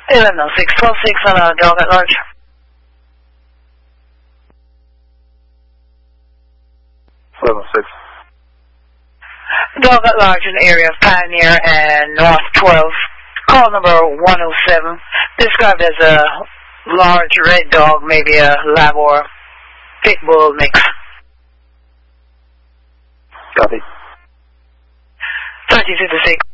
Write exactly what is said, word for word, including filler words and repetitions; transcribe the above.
Illinois six twelve six on a dog at large. eleven six. Dog at large in the area of Pioneer and North twelve. Call number one oh seven. Described as a large red dog, maybe a Labrador pit bull mix. Copy. thirty fifty-six.